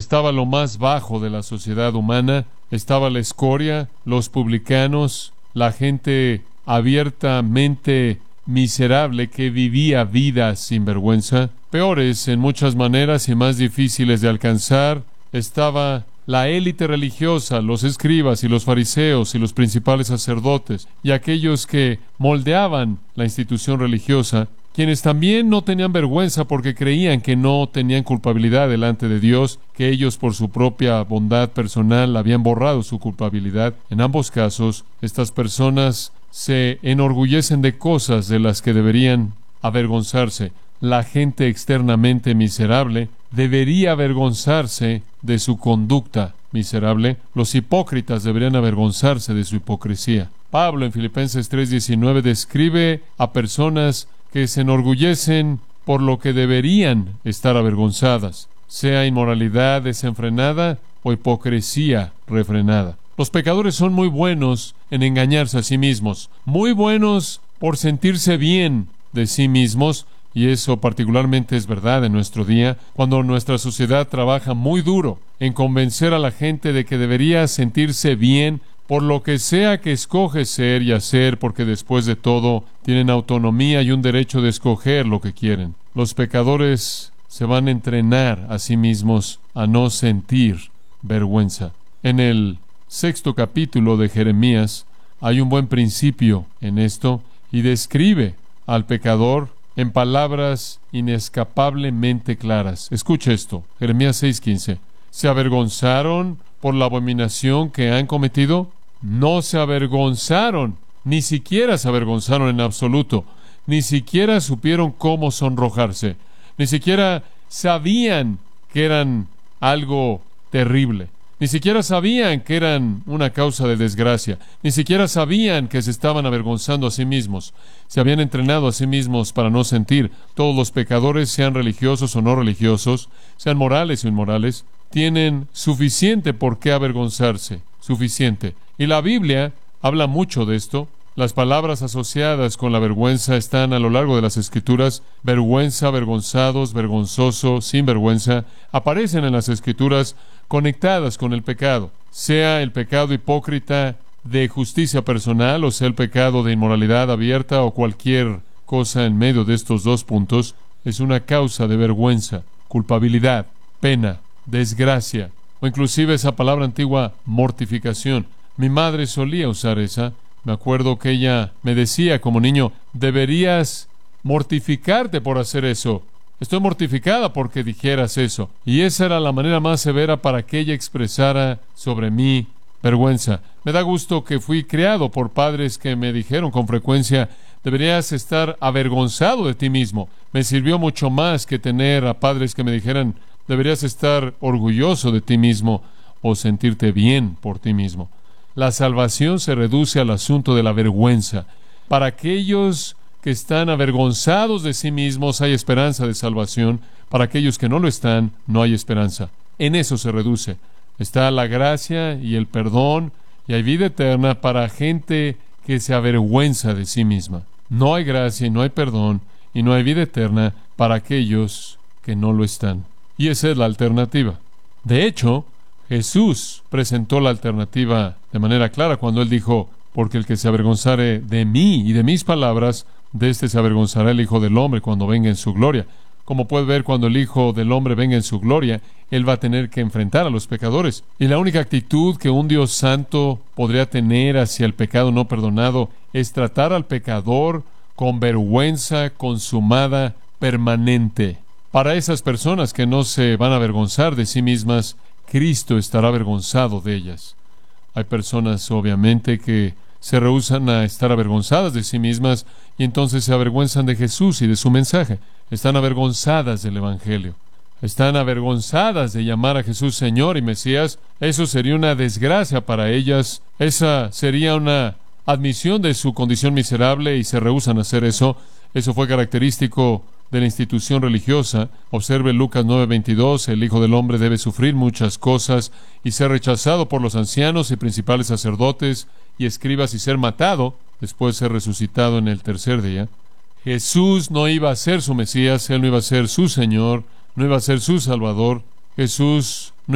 estaba lo más bajo de la sociedad humana, estaba la escoria, los publicanos, la gente abiertamente miserable que vivía vidas sin vergüenza. Peores en muchas maneras y más difíciles de alcanzar, estaba la élite religiosa, los escribas y los fariseos y los principales sacerdotes y aquellos que moldeaban la institución religiosa, quienes también no tenían vergüenza porque creían que no tenían culpabilidad delante de Dios, que ellos por su propia bondad personal habían borrado su culpabilidad. En ambos casos, estas personas se enorgullecen de cosas de las que deberían avergonzarse. La gente externamente miserable debería avergonzarse de su conducta miserable. Los hipócritas deberían avergonzarse de su hipocresía. Pablo en Filipenses 3:19 describe a personas que se enorgullecen por lo que deberían estar avergonzadas, sea inmoralidad desenfrenada o hipocresía refrenada. Los pecadores son muy buenos en engañarse a sí mismos, muy buenos por sentirse bien de sí mismos, y eso particularmente es verdad en nuestro día, cuando nuestra sociedad trabaja muy duro en convencer a la gente de que debería sentirse bien por lo que sea que escoge ser y hacer, porque después de todo tienen autonomía y un derecho de escoger lo que quieren. Los pecadores se van a entrenar a sí mismos a no sentir vergüenza. En el 6º capítulo de Jeremías hay un buen principio en esto y describe al pecador en palabras inescapablemente claras. Escuche esto, Jeremías 6:15. ¿Se avergonzaron por la abominación que han cometido? No se avergonzaron, ni siquiera se avergonzaron en absoluto, ni siquiera supieron cómo sonrojarse, ni siquiera sabían que eran algo terrible, ni siquiera sabían que eran una causa de desgracia, ni siquiera sabían que se estaban avergonzando a sí mismos. Se habían entrenado a sí mismos para no sentir. Todos los pecadores, sean religiosos o no religiosos, sean morales o inmorales, tienen suficiente por qué avergonzarse, suficiente. Y la Biblia habla mucho de esto. Las palabras asociadas con la vergüenza están a lo largo de las Escrituras. Vergüenza, avergonzados, vergonzoso, sinvergüenza, aparecen en las Escrituras conectadas con el pecado, sea el pecado hipócrita de justicia personal o sea el pecado de inmoralidad abierta o cualquier cosa en medio de estos dos puntos. Es una causa de vergüenza, culpabilidad, pena, desgracia, o inclusive esa palabra antigua, mortificación. Mi madre solía usar esa. Me acuerdo que ella me decía como niño, deberías mortificarte por hacer eso. Estoy mortificada porque dijeras eso. Y esa era la manera más severa para que ella expresara sobre mí vergüenza. Me da gusto que fui criado por padres que me dijeron con frecuencia, deberías estar avergonzado de ti mismo. Me sirvió mucho más que tener a padres que me dijeran, deberías estar orgulloso de ti mismo o sentirte bien por ti mismo. La salvación se reduce al asunto de la vergüenza. Para aquellos que están avergonzados de sí mismos hay esperanza de salvación. Para aquellos que no lo están, no hay esperanza. En eso se reduce. Está la gracia y el perdón y hay vida eterna para gente que se avergüenza de sí misma. No hay gracia y no hay perdón y no hay vida eterna para aquellos que no lo están. Y esa es la alternativa. De hecho, Jesús presentó la alternativa de manera clara cuando Él dijo, porque el que se avergonzare de mí y de mis palabras, de éste se avergonzará el Hijo del Hombre cuando venga en su gloria. Como puede ver, cuando el Hijo del Hombre venga en su gloria, Él va a tener que enfrentar a los pecadores. Y la única actitud que un Dios santo podría tener hacia el pecado no perdonado es tratar al pecador con vergüenza consumada permanente. Para esas personas que no se van a avergonzar de sí mismas, Cristo estará avergonzado de ellas. Hay personas, obviamente, que se rehúsan a estar avergonzadas de sí mismas y entonces se avergüenzan de Jesús y de su mensaje. Están avergonzadas del Evangelio. Están avergonzadas de llamar a Jesús Señor y Mesías. Eso sería una desgracia para ellas. Esa sería una admisión de su condición miserable y se rehúsan a hacer eso. Eso fue característico de la institución religiosa. Observe Lucas 9:22, el Hijo del Hombre debe sufrir muchas cosas y ser rechazado por los ancianos y principales sacerdotes y escribas y ser matado, después ser resucitado en el tercer día. Jesús no iba a ser su Mesías, Él no iba a ser su Señor, no iba a ser su Salvador. Jesús